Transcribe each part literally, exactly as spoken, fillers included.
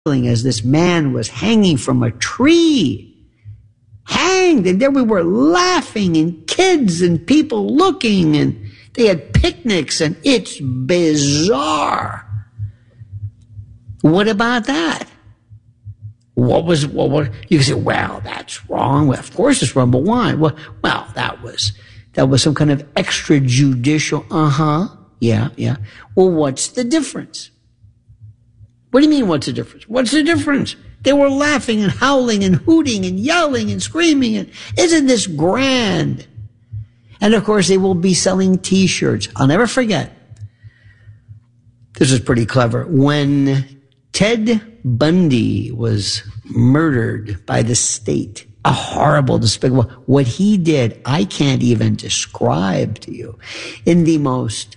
as this man was hanging from a tree. Hanged, and there we were laughing, and kids and people looking, and they had picnics, and it's bizarre. What about that? What was, what was, you can say, well, that's wrong. Well, of course it's wrong, but why? Well, well, that was, that was some kind of extrajudicial, uh-huh, yeah, yeah. Well, what's the difference? What do you mean, what's the difference? What's the difference? They were laughing and howling and hooting and yelling and screaming, and isn't this grand? And of course, they will be selling T-shirts. I'll never forget. This is pretty clever. When Ted Bundy was murdered by the state, a horrible, despicable, what he did, I can't even describe to you. In the most,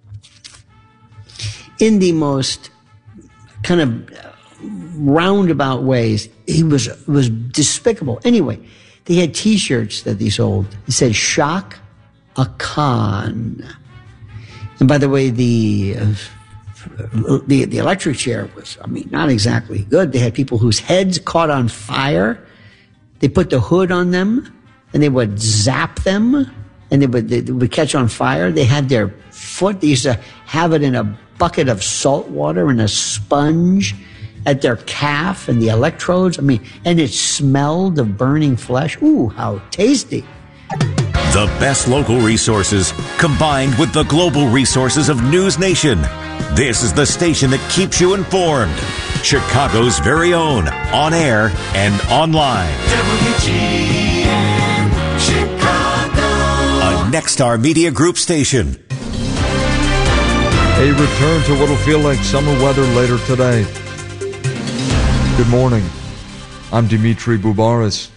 in the most kind of roundabout ways, he was, was despicable. Anyway, they had T-shirts that they sold. It said, "Shock a Khan." And by the way, the, uh, the, the electric chair was, I mean, not exactly good. They had people whose heads caught on fire. They put the hood on them, and they would zap them, and they would, they would catch on fire. They had their foot, they used to have it in a bucket of salt water and a sponge at their calf and the electrodes. I mean, and it smelled of burning flesh. Ooh, how tasty. The best local resources combined with the global resources of News Nation. This is the station that keeps you informed. Chicago's very own, on air and online. W G N Chicago. A Nexstar Media Group station. A return to what'll feel like summer weather later today. Good morning. I'm Dimitri Boubaris.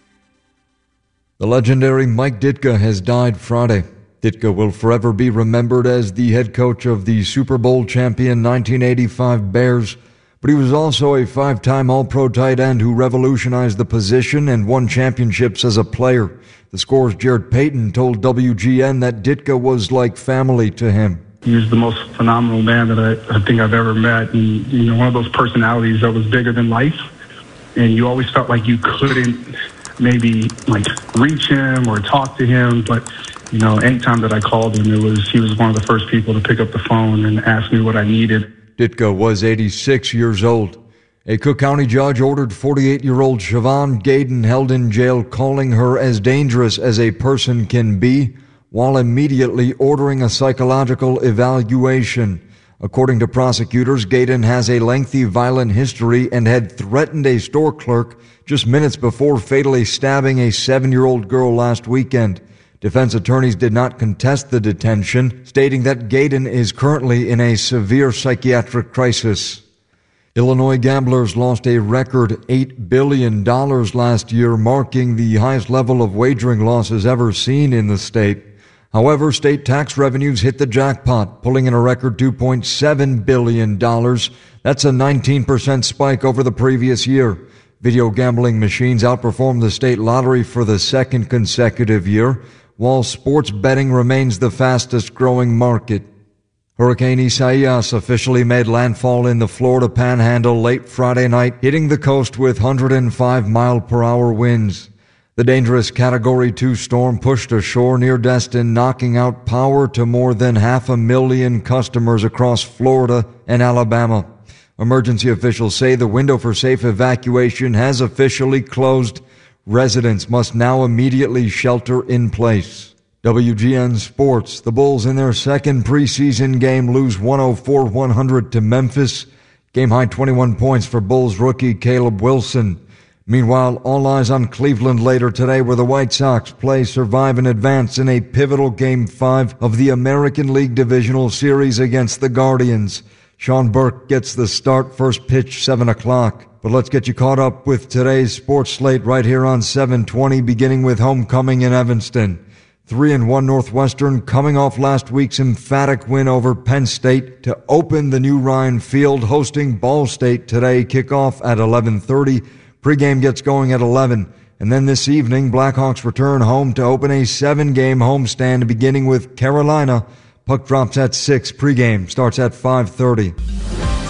The legendary Mike Ditka has died Friday. Ditka will forever be remembered as the head coach of the Super Bowl champion nineteen eighty-five Bears, but he was also a five-time All-Pro tight end who revolutionized the position and won championships as a player. The Score's Jared Payton told W G N that Ditka was like family to him. He was the most phenomenal man that I, I think I've ever met, and you know, one of those personalities that was bigger than life, and you always felt like you couldn't maybe like reach him or talk to him, but you know, anytime that I called him, it was he was one of the first people to pick up the phone and ask me what I needed. Ditka was eighty-six years old. A Cook County judge ordered forty-eight-year-old Siobhan Gaydon held in jail, calling her as dangerous as a person can be, while immediately ordering a psychological evaluation. According to prosecutors, Gaydon has a lengthy violent history and had threatened a store clerk just minutes before fatally stabbing a seven-year-old girl last weekend. Defense attorneys did not contest the detention, stating that Gaydon is currently in a severe psychiatric crisis. Illinois gamblers lost a record eight billion dollars last year, marking the highest level of wagering losses ever seen in the state. However, state tax revenues hit the jackpot, pulling in a record two point seven billion dollars. That's a nineteen percent spike over the previous year. Video gambling machines outperformed the state lottery for the second consecutive year, while sports betting remains the fastest growing market. Hurricane Isaias officially made landfall in the Florida Panhandle late Friday night, hitting the coast with one hundred five mile per hour winds. The dangerous Category two storm pushed ashore near Destin, knocking out power to more than half a million customers across Florida and Alabama. Emergency officials say the window for safe evacuation has officially closed. Residents must now immediately shelter in place. W G N Sports. The Bulls in their second preseason game lose one oh four one hundred to Memphis. Game high twenty-one points for Bulls rookie Caleb Wilson. Meanwhile, all eyes on Cleveland later today, where the White Sox play, survive, and advance in a pivotal Game five of the American League Divisional Series against the Guardians. Sean Burke gets the start, first pitch seven o'clock. But let's get you caught up with today's sports slate right here on seven twenty, beginning with homecoming in Evanston. three and one Northwestern coming off last week's emphatic win over Penn State to open the new Ryan Field, hosting Ball State today. Kickoff at eleven thirty. Pregame gets going at eleven. And then this evening, Blackhawks return home to open a seven-game homestand beginning with Carolina. Puck drops at six. Pregame starts at five thirty.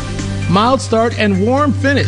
mild start, and warm finish.